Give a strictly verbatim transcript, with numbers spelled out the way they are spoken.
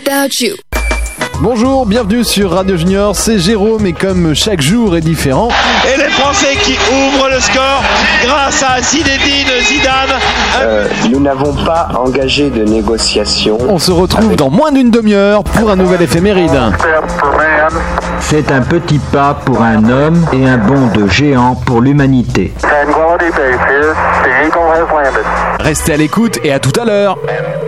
without you. Bonjour, bienvenue sur Radio Junior, c'est Jérôme et comme chaque jour est différent... Et les Français qui ouvrent le score grâce à Zinedine Zidane. Euh, nous n'avons pas engagé de négociation. On se retrouve avec... dans moins d'une demi-heure pour un nouvel éphéméride. C'est un petit pas pour un homme et un bond de géant pour l'humanité. Restez à l'écoute et à tout à l'heure.